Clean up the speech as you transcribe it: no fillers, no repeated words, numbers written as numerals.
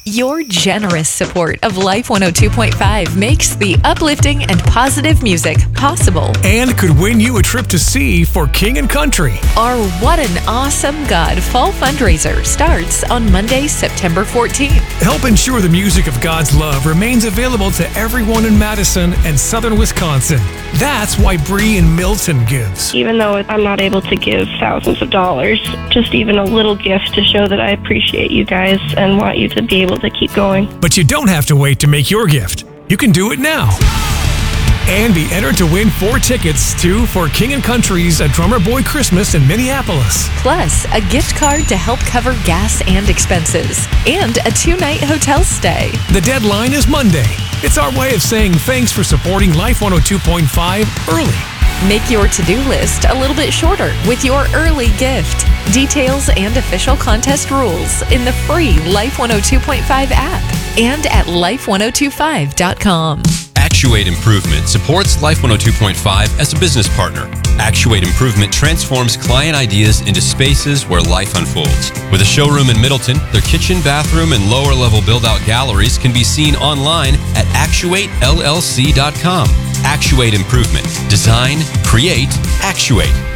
Your generous support of Life 102.5 makes the uplifting and positive music possible. And could win you a trip to sea for King and Country. Our What an Awesome God fall fundraiser starts on Monday, September 14th. Help ensure the music of God's love remains available to everyone in Madison and southern Wisconsin. That's why Bree in Milton gives. Even though I'm not able to give thousands of dollars, just even a little gift to show that I appreciate you guys and want you to be able to keep going. But you don't have to wait to make your gift. You can do it now. And be entered to win 4 tickets to For King and Country's A Drummer Boy Christmas in Minneapolis. Plus, a gift card to help cover gas and expenses. And a 2-night hotel stay. The deadline is Monday. It's our way of saying thanks for supporting Life 102.5 early. Make your to-do list a little bit shorter with your early gift. Details and official contest rules in the free Life 102.5 app and at life1025.com. Actuate Improvement supports Life 102.5 as a business partner. Actuate Improvement transforms client ideas into spaces where life unfolds. With a showroom in Middleton, their kitchen, bathroom, and lower-level build-out galleries can be seen online at actuatellc.com. Actuate Improvement. Design, create, actuate.